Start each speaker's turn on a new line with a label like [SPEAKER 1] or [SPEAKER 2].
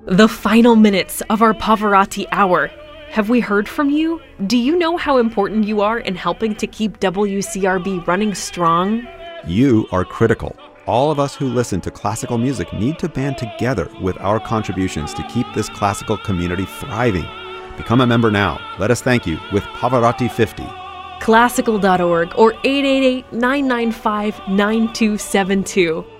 [SPEAKER 1] The final minutes of our Pavarotti Hour. Have we heard from you? Do you know how important you are in helping to keep WCRB running strong?
[SPEAKER 2] You are critical. All of us who listen to classical music need to band together with our contributions to keep this classical community thriving. Become a member now. Let us thank you with Pavarotti 50.
[SPEAKER 1] Classical.org or 888-995-9272.